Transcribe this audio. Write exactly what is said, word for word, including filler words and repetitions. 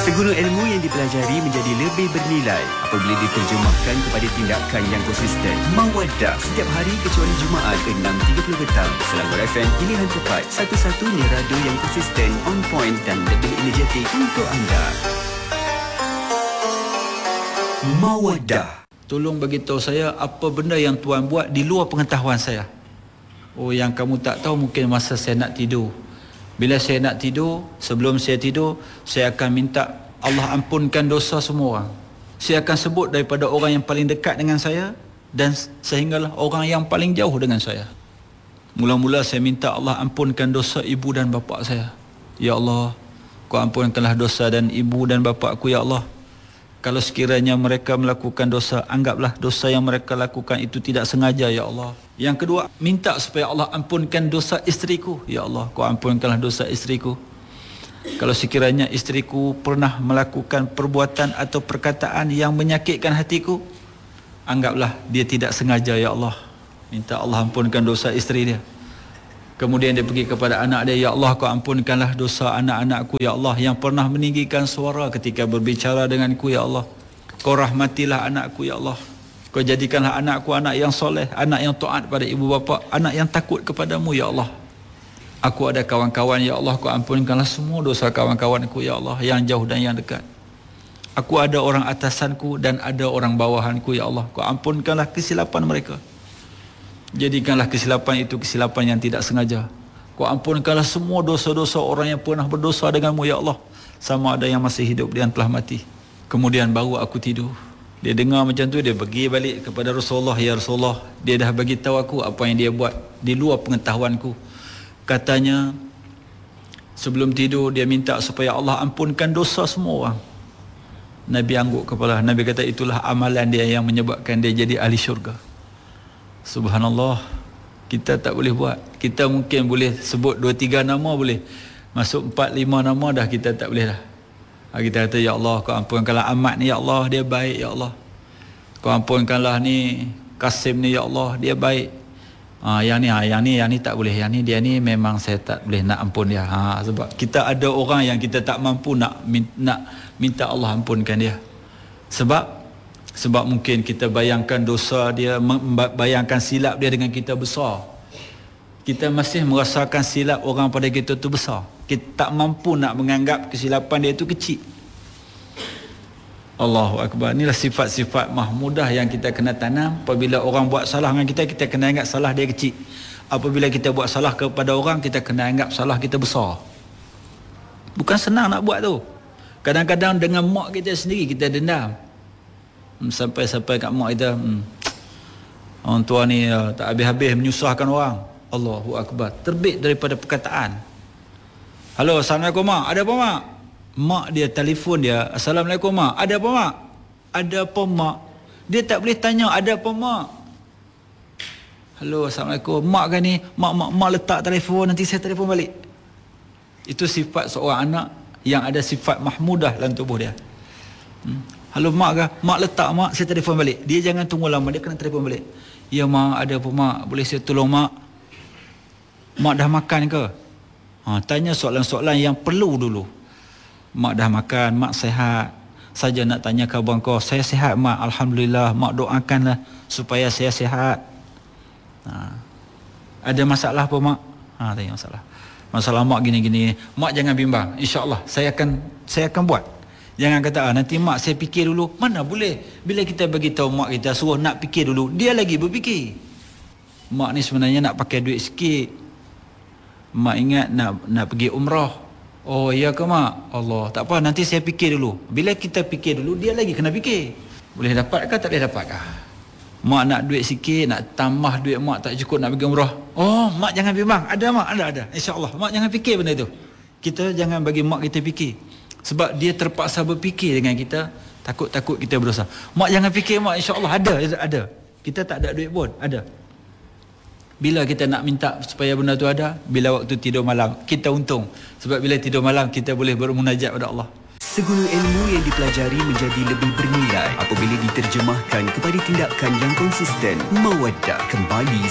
Segala ilmu yang dipelajari menjadi lebih bernilai apabila diterjemahkan kepada tindakan yang konsisten. Mawaddah setiap hari kecuali Jumaat enam tiga puluh petang. Selangor F M, pilihan tepat, satu-satunya radio yang konsisten, on point dan lebih energetik untuk anda. Mawaddah. Tolong beritahu saya apa benda yang tuan buat di luar pengetahuan saya. Oh, yang kamu tak tahu mungkin masa saya nak tidur. Bila saya nak tidur, sebelum saya tidur, saya akan minta Allah ampunkan dosa semua orang. Saya akan sebut daripada orang yang paling dekat dengan saya dan sehinggalah orang yang paling jauh dengan saya. Mula-mula saya minta Allah ampunkan dosa ibu dan bapa saya. Ya Allah, Kau ampunkanlah dosa dan ibu dan bapa aku, ya Allah. Kalau sekiranya mereka melakukan dosa, anggaplah dosa yang mereka lakukan itu tidak sengaja, ya Allah. Yang kedua, minta supaya Allah ampunkan dosa isteriku. Ya Allah, Kau ampunkanlah dosa isteriku. Kalau sekiranya isteriku pernah melakukan perbuatan atau perkataan yang menyakitkan hatiku, anggaplah dia tidak sengaja, ya Allah. Minta Allah ampunkan dosa isteri dia. Kemudian dia pergi kepada anak dia, ya Allah, Kau ampunkanlah dosa anak-anakku, ya Allah, yang pernah meninggikan suara ketika berbicara denganku, ya Allah. Kau rahmatilah anakku, ya Allah. Kau jadikanlah anakku anak yang soleh, anak yang taat pada ibu bapa, anak yang takut kepadamu, ya Allah. Aku ada kawan-kawan, ya Allah, Kau ampunkanlah semua dosa kawan-kawanku, ya Allah, yang jauh dan yang dekat. Aku ada orang atasanku dan ada orang bawahanku, ya Allah. Kau ampunkanlah kesilapan mereka. Jadikanlah kesilapan itu kesilapan yang tidak sengaja. Kau ampunkanlah semua dosa-dosa orang yang pernah berdosa denganmu, ya Allah, sama ada yang masih hidup dan telah mati. Kemudian baru aku tidur. Dia dengar macam tu, dia pergi balik kepada Rasulullah, ya Rasulullah, dia dah bagi tahu aku apa yang dia buat di luar pengetahuanku. Katanya sebelum tidur dia minta supaya Allah ampunkan dosa semua orang. Nabi angguk kepala. Nabi kata itulah amalan dia yang menyebabkan dia jadi ahli syurga. Subhanallah, kita tak boleh buat. Kita mungkin boleh sebut dua tiga nama boleh. Masuk empat lima nama dah kita tak boleh dah. Kita kata, ya Allah, Kau ampunkanlah Ahmad ni, ya Allah, dia baik, ya Allah. Kau ampunkanlah ni Kasim ni, ya Allah, dia baik. Ha, yang ni, ha, yang ni, yang ni tak boleh. Yang ni, dia ni memang saya tak boleh nak ampun dia. Ha, sebab kita ada orang yang kita tak mampu nak nak minta Allah ampunkan dia. Sebab Sebab mungkin kita bayangkan dosa dia, bayangkan silap dia dengan kita besar. Kita masih merasakan silap orang pada kita tu besar. Kita tak mampu nak menganggap kesilapan dia tu kecil. Allahu Akbar. Inilah sifat-sifat mahmudah yang kita kena tanam. Apabila orang buat salah dengan kita, kita kena anggap salah dia kecil. Apabila kita buat salah kepada orang, kita kena anggap salah kita besar. Bukan senang nak buat tu. Kadang-kadang dengan mak kita sendiri kita dendam. Sampai-sampai kat mak kita, hmm, orang tua ni uh, tak habis-habis menyusahkan orang. Allahu Akbar. Terbit daripada perkataan. Halo, Assalamualaikum mak. Ada apa mak? Mak dia telefon dia, Assalamualaikum mak. Ada apa mak? Ada apa mak? Dia tak boleh tanya ada apa mak. Halo, Assalamualaikum. Mak kan ni, mak mak mak letak telefon, nanti saya telefon balik. Itu sifat seorang anak yang ada sifat mahmudah dalam tubuh dia. Hmm. Halo mak ke? Mak letak mak, saya telefon balik. Dia jangan tunggu lama, dia kena telefon balik. Ya mak, ada apa mak? Boleh saya tolong mak? Mak dah makan ke? Ha, tanya soalan-soalan yang perlu dulu. Mak dah makan, mak sihat. Saja nak tanya khabar kau. Saya sihat mak, alhamdulillah. Mak doakanlah supaya saya sihat. Ha. Ada masalah apa mak? Ha, tanya masalah. Masalah mak gini-gini. Mak jangan bimbang. InsyaAllah saya akan saya akan buat. Jangan kata, ah, nanti mak saya fikir dulu. Mana boleh. Bila kita bagi tahu mak kita, suruh nak fikir dulu, dia lagi berfikir. Mak ni sebenarnya nak pakai duit sikit. Mak ingat nak nak pergi umrah. Oh, iya ke mak? Allah, tak apa, nanti saya fikir dulu. Bila kita fikir dulu, dia lagi kena fikir. Boleh dapat ke tak boleh dapat ke? Mak nak duit sikit, nak tambah duit mak tak cukup nak pergi umrah. Oh, mak jangan bimbang. Ada mak, ada, ada. InsyaAllah. Mak jangan fikir benda itu. Kita jangan bagi mak kita fikir. Sebab dia terpaksa berfikir dengan kita, takut-takut kita berdosa. Mak jangan fikir mak, insyaAllah ada, ada. Kita tak ada duit pun, ada. Bila kita nak minta supaya benda tu ada, bila waktu tidur malam, kita untung. Sebab bila tidur malam, kita boleh bermunajat pada Allah. Segala ilmu yang dipelajari menjadi lebih bernilai apabila diterjemahkan kepada tindakan yang konsisten. Mawaddah kembali